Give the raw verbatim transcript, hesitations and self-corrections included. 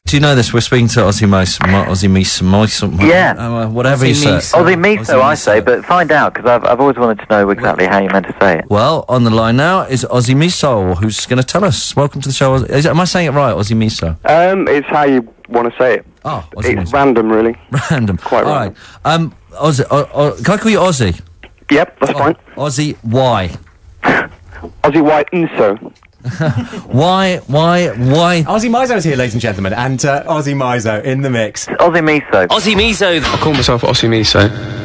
Do you know this? We're speaking to Ozzy Mice, Ozzy Mice, Mice, yeah, uh, whatever you say. Ozzy Miso, I say, but find out, because I've, I've always wanted to know exactly how you meant to say it. Well, on the line now is Ozzy Miso, who's going to tell us. Welcome to the show. Is, am I saying it right, Ozzy Miso? Um, it's how you want to say it. Oh, Ozzy It's Miso. random, really. Random. Quite All random. right. Um, Ozzy, uh, uh, can I call you Ozzy? Yep, that's oh, fine. Ozzy, why? Ozzy White Nso. Why, why, why? Ozzy Miso's here, ladies and gentlemen, and uh, Ozzy Miso in the mix. Ozzy Miso. Ozzy Miso. I call myself Ozzy Miso.